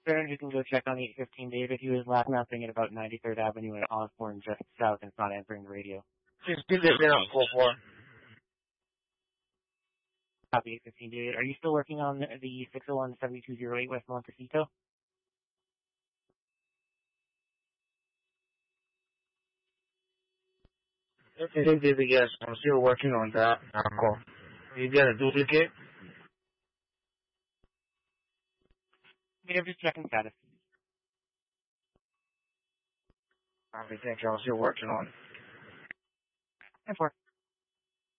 Sure, you can go check on 815 David. He was last announcing at about 93rd Avenue in Osborne, just south, and it's not answering the radio. Just give it up, 4-4. Copy 815 David. Are you still working on the 601-7208 West Montecito? Okay, David, yes, I'm still working on that. You get a duplicate? Yeah, just checking status. I think I'm still working on it. 10-4.